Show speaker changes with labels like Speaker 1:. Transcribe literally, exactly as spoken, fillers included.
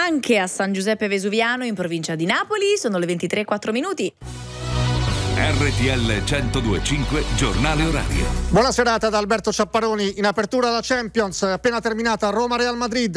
Speaker 1: anche a San Giuseppe Vesuviano in provincia di Napoli. Sono le ventitré e quattro minuti.
Speaker 2: R T L centodue e cinque giornale orario.
Speaker 3: Buona serata da Alberto Ciapparoni. In apertura la Champions, appena terminata Roma-Real Madrid.